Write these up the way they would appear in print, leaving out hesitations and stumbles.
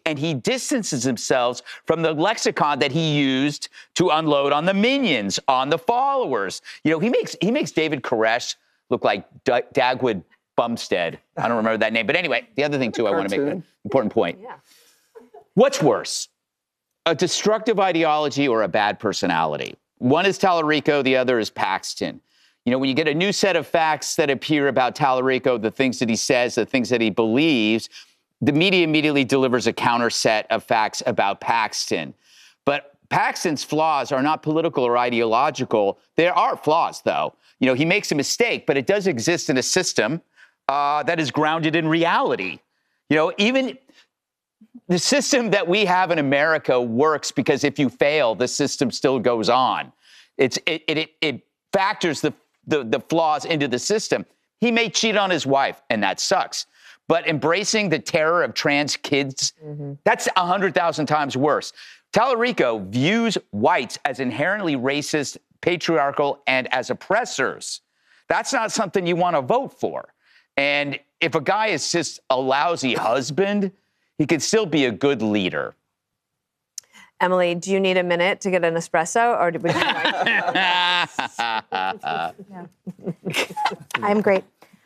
and he distances himself from the lexicon that he used to unload on the minions, on the followers. You know, he makes David Koresh look like Dagwood Bumstead. I don't remember that name. But anyway, the other thing, too, I want to make an important point. Yeah. What's worse, a destructive ideology or a bad personality? One is Tallarico, the other is Paxton. You know, when you get a new set of facts that appear about Tallarico, the things that he says, the things that he believes, the media immediately delivers a counter set of facts about Paxton. But Paxton's flaws are not political or ideological. There are flaws, though. You know, he makes a mistake, but it does exist in a system that is grounded in reality. You know, even the system that we have in America works because if you fail, the system still goes on. It factors the flaws into the system. He may cheat on his wife, and that sucks. But embracing the terror of trans kids, that's 100,000 times worse. Tallarico views whites as inherently racist, patriarchal, and as oppressors. That's not something you want to vote for. And if a guy is just a lousy husband, he can still be a good leader. Emily, do you need a minute to get an espresso, or did we? I'm great.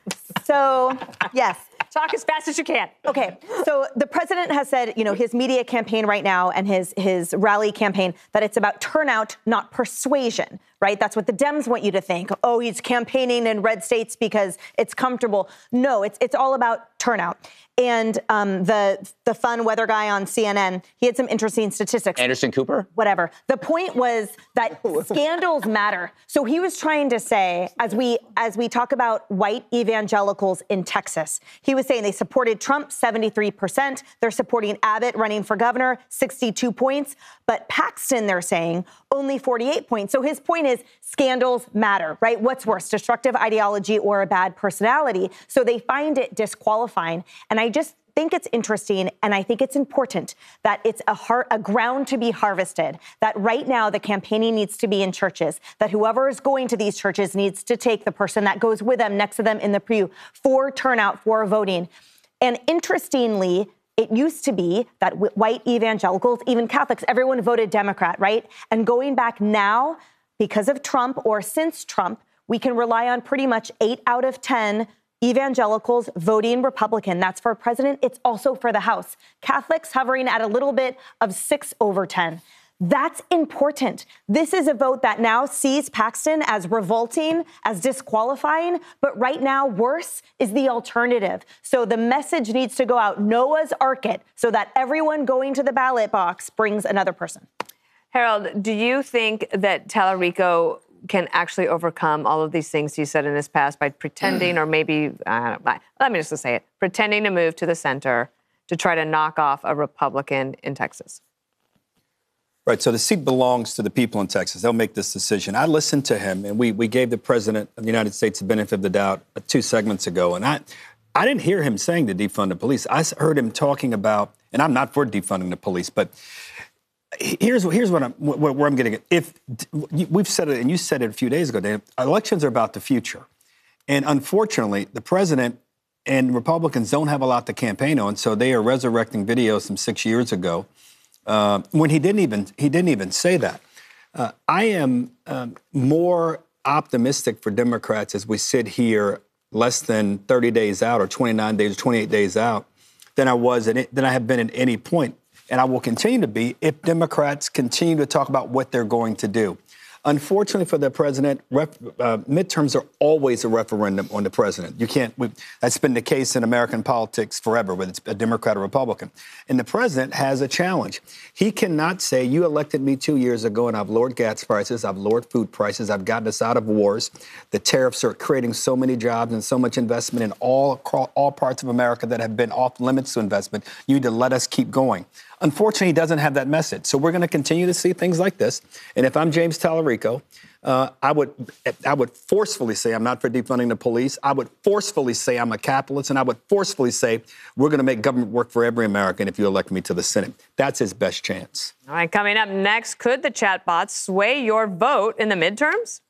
So, yes. Talk as fast as you can. Okay, so the president has said, you know, his media campaign right now and his rally campaign, that it's about turnout, not persuasion, right? That's what the Dems want you to think. Oh, he's campaigning in red states because it's comfortable. No, it's all about turnout. And the fun weather guy on CNN, he had some interesting statistics. Anderson Cooper? Whatever. The point was that scandals matter. So he was trying to say, as we talk about white evangelicals in Texas, he was saying they supported Trump 73%. They're supporting Abbott running for governor 62 points. But Paxton, they're saying, only 48 points. So his point is scandals matter, right? What's worse, destructive ideology or a bad personality? So they find it disqualifying. And I just think it's interesting, and I think it's important that it's a ground to be harvested, that right now the campaigning needs to be in churches, that whoever is going to these churches needs to take the person that goes with them next to them in the pew for turnout, for voting. And interestingly, it used to be that white evangelicals, even Catholics, everyone voted Democrat, right? And going back now, because of Trump or since Trump, we can rely on pretty much 8 out of 10 evangelicals voting Republican. That's for president. It's also for the House. Catholics hovering at a little bit of 6 over 10. That's important. This is a vote that now sees Paxton as revolting, as disqualifying, but right now, worse is the alternative. So the message needs to go out, Noah's Ark it, so that everyone going to the ballot box brings another person. Harold, do you think that Tallarico can actually overcome all of these things he said in his past by pretending, or maybe, let me just say it, pretending to move to the center to try to knock off a Republican in Texas? Right, so the seat belongs to the people in Texas. They'll make this decision. I listened to him, and we gave the president of the United States the benefit of the doubt 2 segments ago, and I didn't hear him saying to defund the police. I heard him talking about, and I'm not for defunding the police, but here's where I'm getting at. If we've said it, and you said it a few days ago, Dan, elections are about the future, and unfortunately, the president and Republicans don't have a lot to campaign on, so they are resurrecting videos from 6 years ago. When he didn't even say that. I am more optimistic for Democrats as we sit here less than 30 days out, or 29 days, or 28 days out, than I have been at any point. And I will continue to be if Democrats continue to talk about what they're going to do. Unfortunately for the president, midterms are always a referendum on the president. You can't. That's been the case in American politics forever, whether it's a Democrat or Republican. And the president has a challenge. He cannot say, you elected me 2 years ago and I've lowered gas prices, I've lowered food prices, I've gotten us out of wars. The tariffs are creating so many jobs and so much investment in all parts of America that have been off limits to investment. You need to let us keep going. Unfortunately, he doesn't have that message. So we're going to continue to see things like this. And if I'm James Tallarico, I would forcefully say I'm not for defunding the police. I would forcefully say I'm a capitalist. And I would forcefully say we're going to make government work for every American if you elect me to the Senate. That's his best chance. All right, coming up next, could the chatbots sway your vote in the midterms?